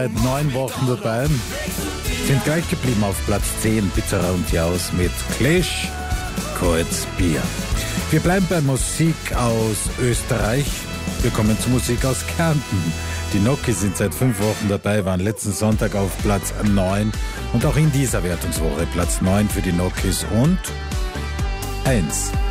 Seit 9 Wochen dabei, sind gleich geblieben auf Platz 10, Pizarra und Jaus mit Clash, Kreuz Bier. Wir bleiben bei Musik aus Österreich. Wir kommen zu Musik aus Kärnten. Die Nokis sind seit 5 Wochen dabei, waren letzten Sonntag auf Platz 9 und auch in dieser Wertungswoche Platz 9 für die Nokis und 1